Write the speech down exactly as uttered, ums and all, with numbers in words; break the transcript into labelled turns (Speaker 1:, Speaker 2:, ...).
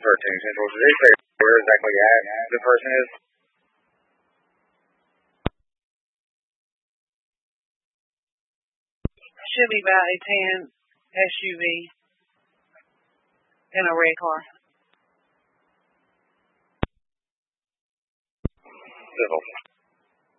Speaker 1: thirteen Central. Did they say where exactly at the person is?
Speaker 2: Should be about a tan S U V in a red car.
Speaker 1: Civil.